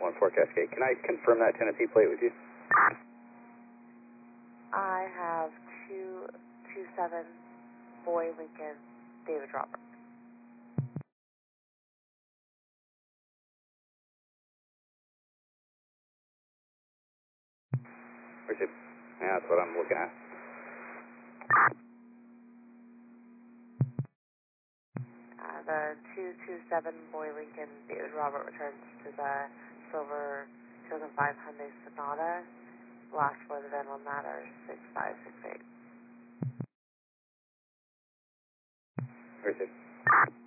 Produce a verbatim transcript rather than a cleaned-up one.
one four Cascade. Can I confirm that Tennessee plate with you? I have two two seven Boy Lincoln David Robert. Richard. Yeah, that's what I'm looking at. Uh, the two two seven Boy Lincoln David Robert returns to the silver two thousand five Hyundai Sonata. Last for the VIN on that are six five six eight. Richard.